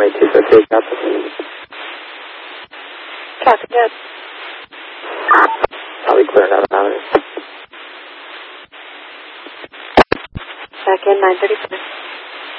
248-258, copy. Copy that. I'll be clear now, Avenue. Back in 935.